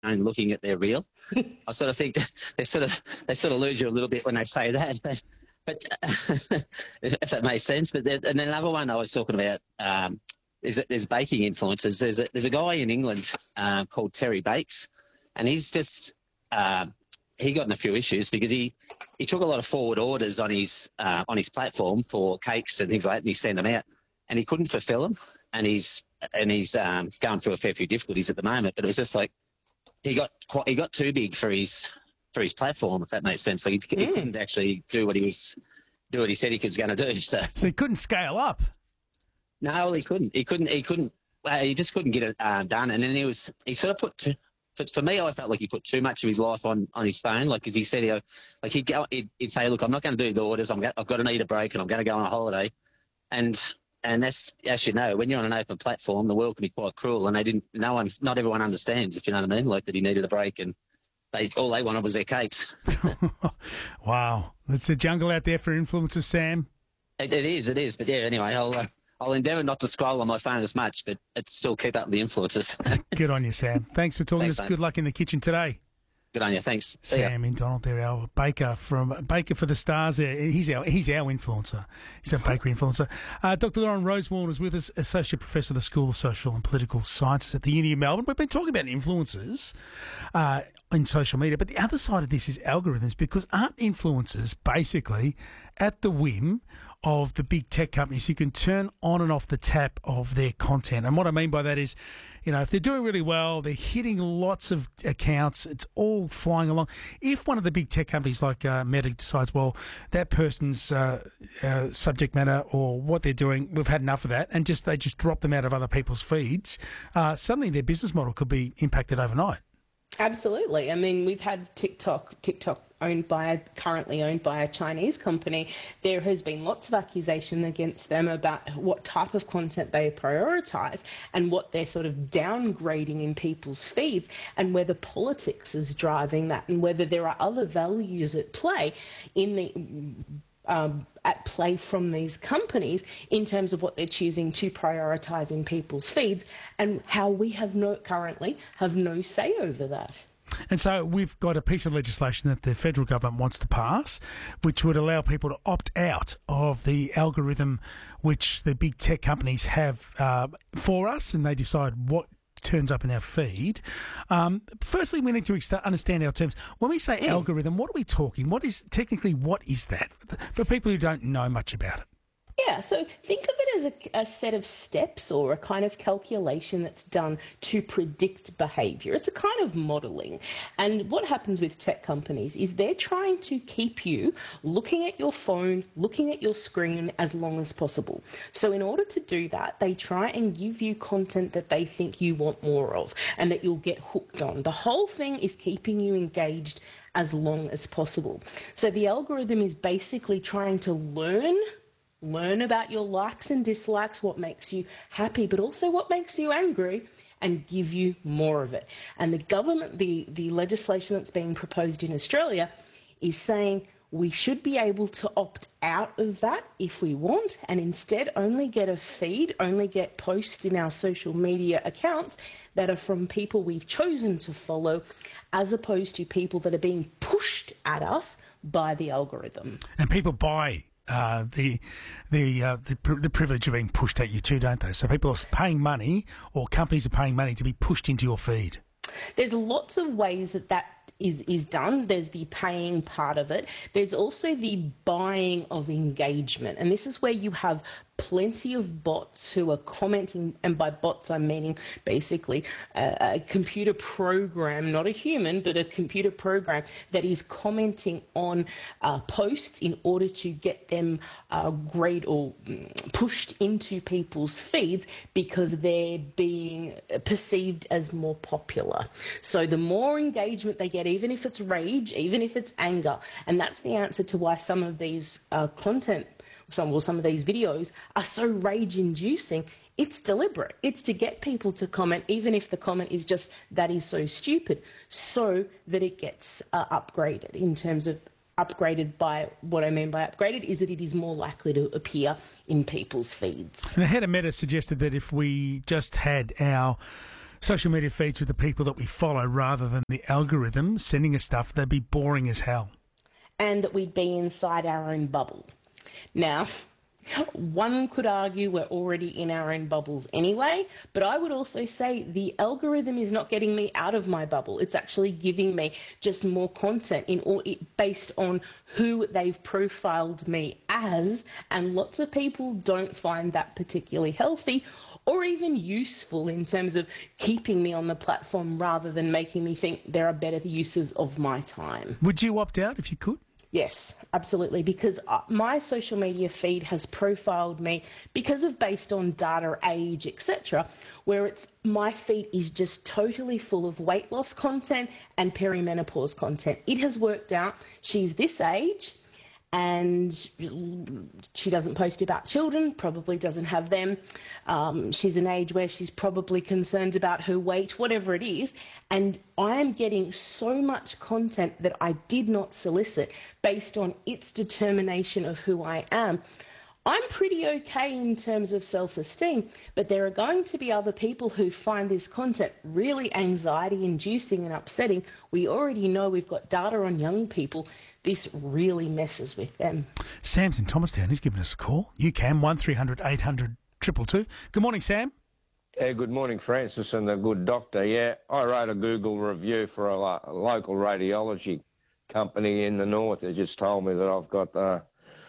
phone looking at their reel. I sort of think they sort of lose you a little bit when they say that. But if that makes sense. But and then another one I was talking about is that there's baking influencers. There's a guy in England called Terry Bakes, and he's just he got in a few issues because he took a lot of forward orders on his platform for cakes and things like that, and he sent them out, and he couldn't fulfil them, and he's going through a fair few difficulties at the moment. But it was just like he got too big for his platform, if that makes sense. Like he couldn't actually do what he said he was going to do. So he couldn't scale up. No, he couldn't. He just couldn't get it done. And then he sort of put. For me, I felt like he put too much of his life on his phone. Like, as he said, he'd say, "Look, I'm not going to do the orders. I've got to need a break, and I'm going to go on a holiday." And that's, as you know, when you're on an open platform, the world can be quite cruel. And not everyone understands, if you know what I mean. Like that he needed a break, and all they wanted was their cakes. Wow, it's a jungle out there for influencers, Sam. It is. But yeah, anyway, I'll endeavour not to scroll on my phone as much, but still keep up with the influences. Good on you, Sam. Thanks for talking to us. Mate. Good luck in the kitchen today. Good on you. Thanks. Sam in Donald there, our baker from Baker for the Stars. He's our influencer. He's a bakery influencer. Dr. Lauren Rosemore is with us, Associate Professor of the School of Social and Political Sciences at the Uni of Melbourne. We've been talking about influencers in social media, but the other side of this is algorithms, because aren't influencers basically at the whim of the big tech companies who can turn on and off the tap of their content? And what I mean by that is, if they're doing really well, they're hitting lots of accounts, it's all flying along. If one of the big tech companies like Meta decides, well, that person's subject matter or what they're doing, we've had enough of that, and they just drop them out of other people's feeds, suddenly their business model could be impacted overnight. Absolutely. I mean, we've had TikTok currently owned by a Chinese company. There has been lots of accusation against them about what type of content they prioritise and what they're sort of downgrading in people's feeds, and whether politics is driving that, and whether there are other values at play from these companies in terms of what they're choosing to prioritise in people's feeds, and how we currently have no say over that. And so we've got a piece of legislation that the federal government wants to pass, which would allow people to opt out of the algorithm which the big tech companies have for us, and they decide what turns up in our feed. Firstly, we need to understand our terms. When we say algorithm, what are we talking? What is that for people who don't know much about it? Yeah, so think of it as a set of steps or a kind of calculation that's done to predict behaviour. It's a kind of modelling. And what happens with tech companies is they're trying to keep you looking at your phone, looking at your screen as long as possible. So in order to do that, they try and give you content that they think you want more of and that you'll get hooked on. The whole thing is keeping you engaged as long as possible. So the algorithm is basically trying to learn about your likes and dislikes, what makes you happy, but also what makes you angry, and give you more of it. And the government, the legislation that's being proposed in Australia is saying we should be able to opt out of that if we want, and instead only get a feed, only get posts in our social media accounts that are from people we've chosen to follow, as opposed to people that are being pushed at us by the algorithm. And people buy the privilege of being pushed at you too, don't they? So people are paying money, or companies are paying money to be pushed into your feed. There's lots of ways that is done. There's the paying part of it. There's also the buying of engagement. And this is where you have plenty of bots who are commenting, and by bots I'm meaning basically a computer program, not a human, but a computer program that is commenting on posts in order to get them pushed into people's feeds because they're being perceived as more popular. So the more engagement they get, even if it's rage, even if it's anger, and that's the answer to why some of these some of these videos are so rage-inducing. It's deliberate. It's to get people to comment, even if the comment is just, that is so stupid, so that it gets upgraded. In terms of upgraded, by what I mean by upgraded is that it is more likely to appear in people's feeds. And the head of Meta suggested that if we just had our social media feeds with the people that we follow rather than the algorithms sending us stuff, they'd be boring as hell. And that we'd be inside our own bubble. Now, one could argue we're already in our own bubbles anyway, but I would also say the algorithm is not getting me out of my bubble. It's actually giving me just more content based on who they've profiled me as, and lots of people don't find that particularly healthy or even useful in terms of keeping me on the platform rather than making me think there are better uses of my time. Would you opt out if you could? Yes, absolutely, because my social media feed has profiled me based on data, age, etc., where my feed is just totally full of weight loss content and perimenopause content. It has worked out. She's this age and she doesn't post about children, probably doesn't have them. She's an age where she's probably concerned about her weight, whatever it is. And I am getting so much content that I did not solicit based on its determination of who I am. I'm pretty okay in terms of self-esteem, but there are going to be other people who find this content really anxiety-inducing and upsetting. We already know, we've got data on young people. This really messes with them. Sam's in Thomastown. He's giving us a call. You can, 1300 800 222. Good morning, Sam. Yeah, good morning, Francis and the good doctor. Yeah, I wrote a Google review for a local radiology company in the north. They just told me that I've got...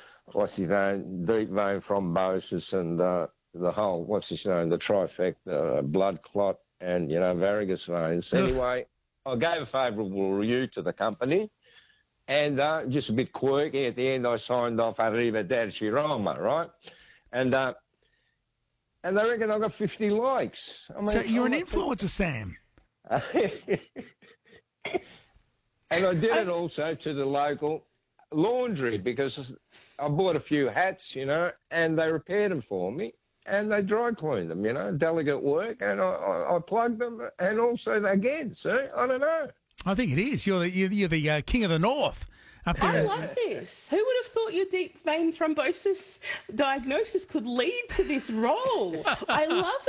deep vein thrombosis and the whole, the trifecta, blood clot and, varicose veins. Anyway, I gave a favourable review to the company and just a bit quirky. At the end, I signed off Arrivederci Roma, right? And they reckon I got 50 likes. I mean, so you're an influencer, Sam. And I did it also to the local laundry because I bought a few hats, and they repaired them for me and they dry cleaned them, delicate work, and I plugged them and also again, see, I don't know. I think it is. You're the king of the north up there. I love this. Who would have thought your deep vein thrombosis diagnosis could lead to this role? I love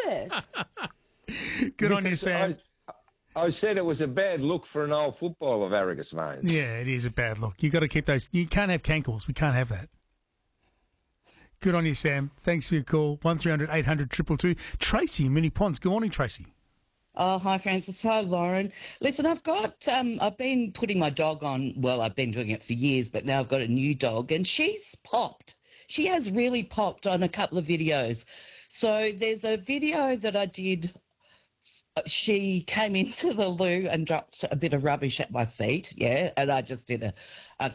it. Good on you, Sam. I said it was a bad look for an old footballer, varicose veins. Yeah, it is a bad look. You've got to keep those. You can't have cankles. We can't have that. Good on you, Sam. Thanks for your call. 1300 800 222. Tracy in Mini Ponds. Good morning, Tracy. Oh, hi, Francis. Hi, Lauren. Listen, I've been putting my dog on, well, I've been doing it for years, but now I've got a new dog, and she's popped. She has really popped on a couple of videos. So there's a video that I did. She came into the loo and dropped a bit of rubbish at my feet, yeah, and I just did a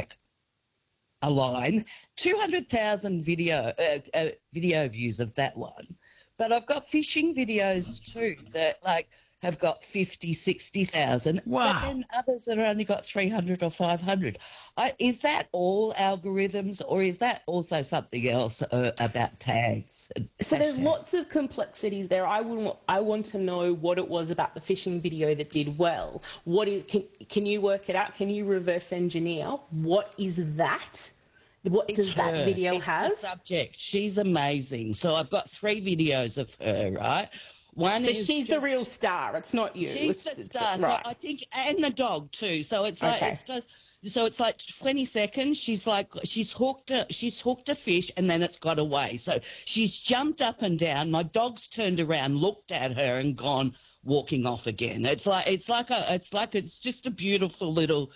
line. 200,000 video views of that one. But I've got fishing videos too that have got 50, 60,000. Wow. But then others that have only got 300 or 500. Is that all algorithms, or is that also something else about tags? So there's lots of complexities there. I want to know what it was about the fishing video that did well. Can you work it out? Can you reverse engineer? What is that? What does that video have? The subject. She's amazing. So I've got 3 videos of her, right? One so is she's the real star. It's not you. She's the star. Right. So I think, and the dog too. So it's like it's like 20 seconds. She's hooked a fish, and then it's got away. So she's jumped up and down. My dog's turned around, looked at her, and gone walking off again. It's just a beautiful little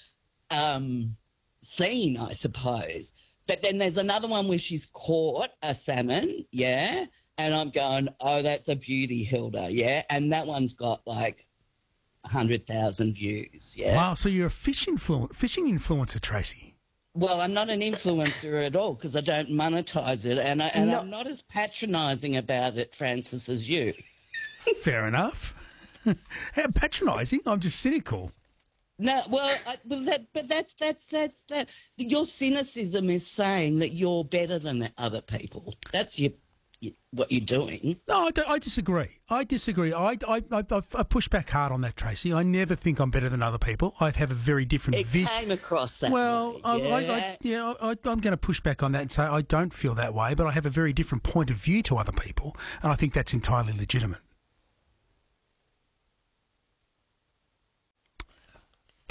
scene, I suppose. But then there's another one where she's caught a salmon, yeah, and I'm going, oh, that's a beauty, Hilda, yeah, and that one's got 100,000 views, yeah. Wow, so you're a fishing influencer, Tracy. Well, I'm not an influencer at all because I don't monetize it, and I'm not as patronising about it, Francis, as you. Fair enough. How patronising? I'm just cynical. No, well, that's your cynicism is saying that you're better than other people. That's what you're doing. No, I disagree. I push back hard on that, Tracy. I never think I'm better than other people. I have a very different vision. It came across that way. I'm going to push back on that and say I don't feel that way, but I have a very different point of view to other people, and I think that's entirely legitimate.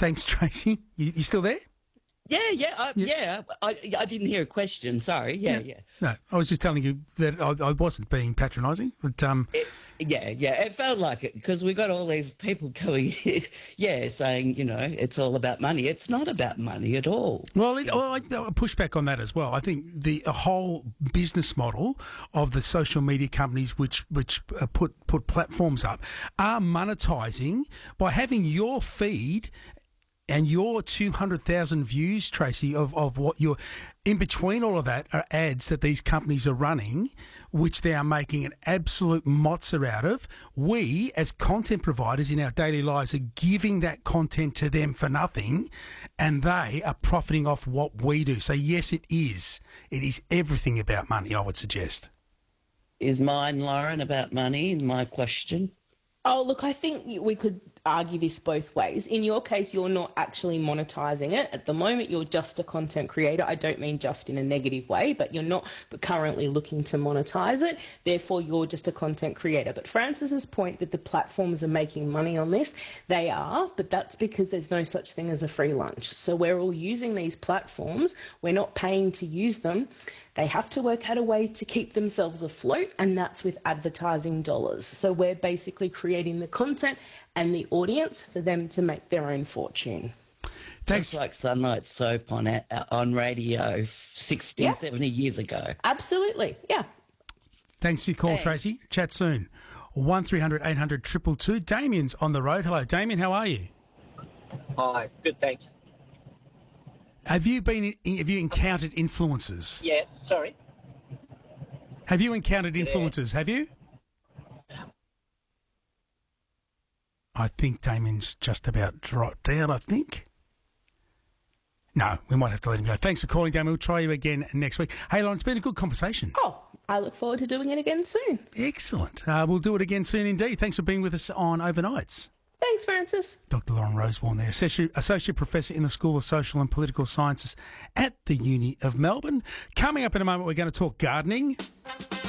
Thanks, Tracy. You still there? I didn't hear a question. Sorry. Yeah. No, I was just telling you that I wasn't being patronising, but It felt like it because we got all these people going, saying, it's all about money. It's not about money at all. Well, I push back on that as well. I think the whole business model of the social media companies which put platforms up are monetising by having your feed and your 200,000 views, Tracy, of what you're... In between all of that are ads that these companies are running, which they are making an absolute mozza out of. We, as content providers in our daily lives, are giving that content to them for nothing, and they are profiting off what we do. So, yes, it is. It is everything about money, I would suggest. Is mine, Lauren, about money, my question? Oh, look, I think we could argue this both ways. In your case, you're not actually monetizing it. At the moment, you're just a content creator. I don't mean just in a negative way, but you're not currently looking to monetize it. Therefore, you're just a content creator. But Francis's point that the platforms are making money on this, they are, but that's because there's no such thing as a free lunch. So we're all using these platforms. We're not paying to use them. They have to work out a way to keep themselves afloat, and that's with advertising dollars. So we're basically creating the content and the audience for them to make their own fortune. Thanks. Just like Sunlight Soap on radio 60, 70 years ago. Absolutely, yeah. Thanks for your call, Tracy. Chat soon. 1300 800 222. Damien's on the road. Hello, Damien. How are you? Hi. Good, thanks. Have you encountered influencers? Yeah, sorry. Have you encountered influencers? Have you? I think Damien's just about dropped out, I think. No, we might have to let him go. Thanks for calling, Damien. We'll try you again next week. Hey, Lauren, it's been a good conversation. Oh, I look forward to doing it again soon. Excellent. We'll do it again soon indeed. Thanks for being with us on Overnights. Thanks, Francis. Dr. Lauren Rosewarne there, Associate Professor in the School of Social and Political Sciences at the Uni of Melbourne. Coming up in a moment, we're going to talk gardening.